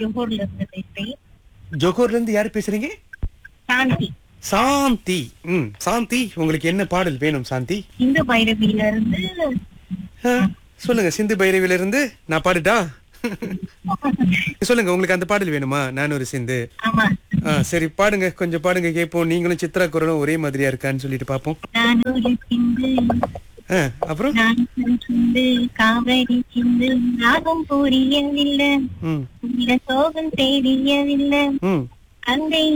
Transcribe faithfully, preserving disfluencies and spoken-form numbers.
ஜோஹூர்ல இருந்து பேசுறேன். ஜோகூர்ல இருந்து யாரு பேசுறீங்க? சாந்தி. சாந்தி. ம் சாந்தி, உங்களுக்கு என்ன பாடல் வேணும் சாந்தி? இந்த பைரவியில இருந்து. ஆ, சொல்லுங்க. சிந்து பைரவில இருந்து நான் பாடுட்டா? சொல்லுங்க, உங்களுக்கு அந்த பாடல் வேணுமா? நான் ஒரு சிந்து. ஆமா. ஆ சரி, பாடுங்க, கொஞ்சம் பாடுங்க கேட்போம். நீங்களும் சித்ரா குரலும் ஒரே மாதிரியா இருக்கான்னு சொல்லிட்டு பாப்போம். நான் ஒரு சிந்து, ஆ, அப்புறம் நான் ஒரு சிந்து, காவிரி சிந்து, ராகம் புரியவில்லை, ம் இந்த சோகம் தெரியவில்லை, ம் அங்கே